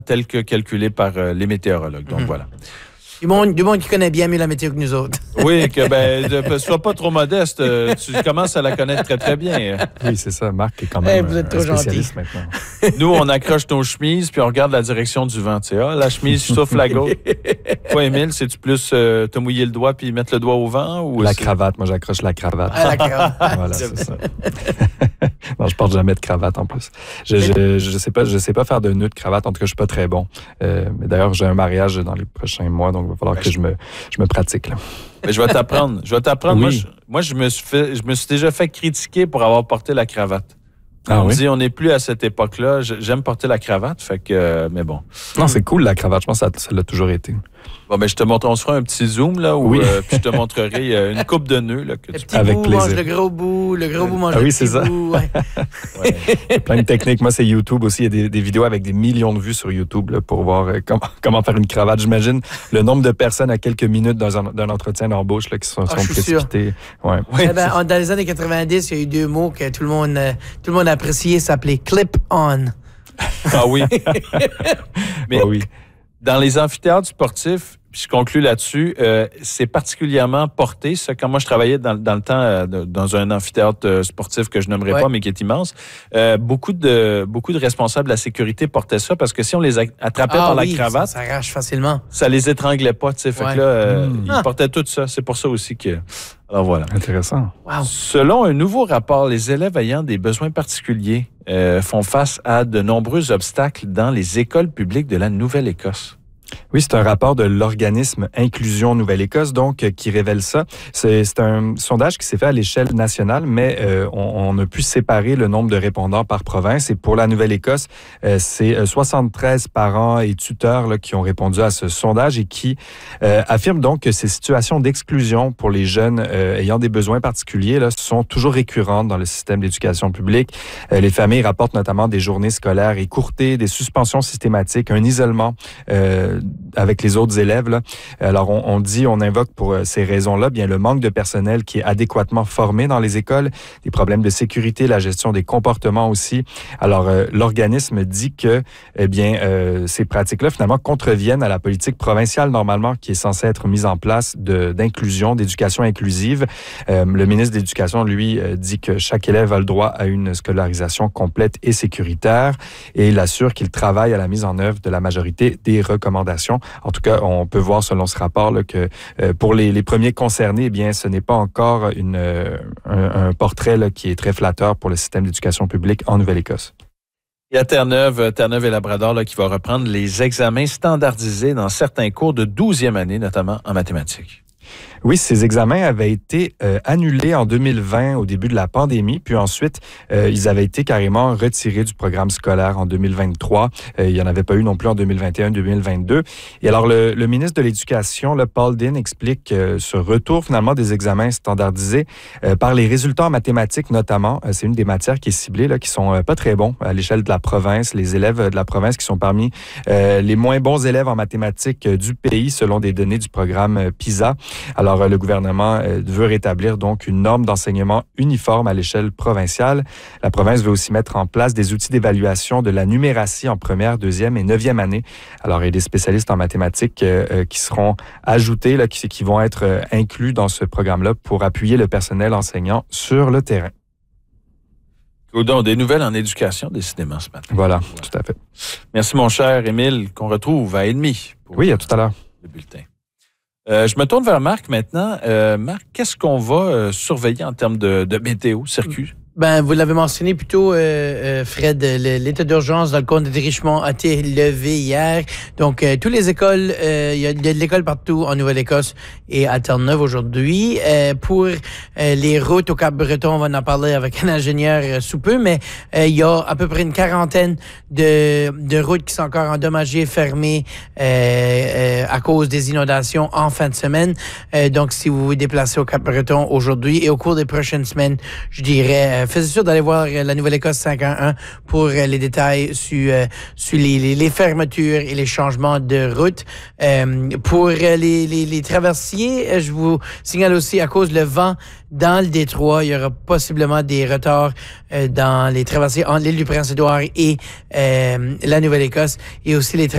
tel que calculé par les météorologues. Donc, voilà. Du monde qui connaît bien mieux la météo que nous autres. Oui, sois pas trop modeste. Tu commences à la connaître très, très bien. Oui, c'est ça. Marc est quand même vous êtes trop spécialiste gentil. maintenant. Nous, on accroche nos chemises, puis on regarde la direction du vent. Tu sais, la chemise souffle à gauche. Toi, Émile, c'est-tu plus te mouiller le doigt puis mettre le doigt au vent? Ou la cravate. Moi, j'accroche la cravate. La cravate. Voilà, c'est ça. Non, je porte jamais de cravate en plus. Je sais pas faire de nœud de cravate. En tout cas, je suis pas très bon. Mais d'ailleurs, j'ai un mariage dans les prochains mois, donc il va falloir que je me pratique. Là. Mais je vais t'apprendre. Oui. Moi, je me suis déjà fait critiquer pour avoir porté la cravate. Ah, on oui? dit, on n'est plus à cette époque-là. J'aime porter la cravate, fait que, mais bon. Non, c'est cool la cravate. Je pense que ça l'a toujours été. Bon, ben, je te montre, on se fera un petit zoom, là, où, Oui. Puis je te montrerai une coupe de nœuds, là, que Le tu petit Avec bout plaisir. mange le gros bout mange le oui, petit c'est ça. bout. Ouais. Ouais. Plein de techniques. Moi, c'est YouTube aussi. Il y a des vidéos avec des millions de vues sur YouTube là, pour voir comment faire une cravate. J'imagine le nombre de personnes à quelques minutes d'un entretien d'embauche là, qui sont je suis précipitées. Ouais. Oui, Eh ben, dans les années 90, il y a eu 2 mots que tout le monde a apprécié, ça s'appelait clip-on. Ah oui. Mais oui. dans les amphithéâtres sportifs, puis je conclue là-dessus, c'est particulièrement porté, ça. Quand moi, je travaillais dans le temps dans un amphithéâtre sportif que je nommerai pas, mais qui est immense, beaucoup de responsables de la sécurité portaient ça parce que si on les attrapait par la cravate, ça s'arrache facilement. ça les étranglait pas, tu sais. Fait que là, ils portaient tout ça. C'est pour ça aussi que... Alors voilà. Intéressant. Wow. Selon un nouveau rapport, les élèves ayant des besoins particuliers font face à de nombreux obstacles dans les écoles publiques de la Nouvelle-Écosse. Oui, c'est un rapport de l'organisme Inclusion Nouvelle-Écosse, donc, qui révèle ça. C'est un sondage qui s'est fait à l'échelle nationale, mais on a pu séparer le nombre de répondants par province. Et pour la Nouvelle-Écosse, c'est 73 parents et tuteurs là, qui ont répondu à ce sondage et qui affirment donc que ces situations d'exclusion pour les jeunes ayant des besoins particuliers là, sont toujours récurrentes dans le système d'éducation publique. Les familles rapportent notamment des journées scolaires écourtées, des suspensions systématiques, un isolement avec les autres élèves. Là. Alors, on invoque pour ces raisons-là bien le manque de personnel qui est adéquatement formé dans les écoles, des problèmes de sécurité, la gestion des comportements aussi. Alors, l'organisme dit que ces pratiques-là, finalement, contreviennent à la politique provinciale, normalement, qui est censée être mise en place d'inclusion, d'éducation inclusive. Le ministre de l'Éducation, lui, dit que chaque élève a le droit à une scolarisation complète et sécuritaire et il assure qu'il travaille à la mise en œuvre de la majorité des recommandations. En tout cas, on peut voir selon ce rapport là, que pour les premiers concernés, eh bien, ce n'est pas encore un portrait là, qui est très flatteur pour le système d'éducation publique en Nouvelle-Écosse. Il y a Terre-Neuve et Labrador là, qui va reprendre les examens standardisés dans certains cours de 12e année, notamment en mathématiques. Oui, ces examens avaient été annulés en 2020 au début de la pandémie, puis ensuite, ils avaient été carrément retirés du programme scolaire en 2023. Il n'y en avait pas eu non plus en 2021-2022. Et alors, le ministre de l'Éducation, Paul Dean, explique ce retour finalement des examens standardisés par les résultats en mathématiques notamment. C'est une des matières qui est ciblée, là, qui sont pas très bons à l'échelle de la province. Les élèves de la province qui sont parmi les moins bons élèves en mathématiques du pays selon des données du programme PISA. Alors, le gouvernement veut rétablir donc une norme d'enseignement uniforme à l'échelle provinciale. La province veut aussi mettre en place des outils d'évaluation de la numératie en première, deuxième et 9e année. Alors, il y a des spécialistes en mathématiques qui seront ajoutés, là, qui vont être inclus dans ce programme-là pour appuyer le personnel enseignant sur le terrain. Donc, des nouvelles en éducation, décidément, ce matin. Voilà, tout à fait. Merci, mon cher Émile, qu'on retrouve à 1h30. Oui, à tout à l'heure. Le bulletin. Je me tourne vers Marc maintenant. Marc, qu'est-ce qu'on va surveiller en termes de météo, circuit? Ben, vous l'avez mentionné plus tôt, Fred, l'état d'urgence dans le compte de Richmond a été levé hier. Donc, toutes les écoles, il y a de l'école partout en Nouvelle-Écosse et à Terre-Neuve aujourd'hui. Pour les routes au Cap-Breton, on va en parler avec un ingénieur sous peu, mais il y a à peu près une quarantaine de routes qui sont encore endommagées, fermées à cause des inondations en fin de semaine. Donc, si vous vous déplacez au Cap-Breton aujourd'hui et au cours des prochaines semaines, je dirais faites sûr d'aller voir la Nouvelle-Écosse 511 pour les détails sur les fermetures et les changements de route. Pour les traversiers, je vous signale aussi, à cause le vent dans le détroit, il y aura possiblement des retards dans les traversiers entre l'île du Prince-Édouard et la Nouvelle-Écosse et aussi les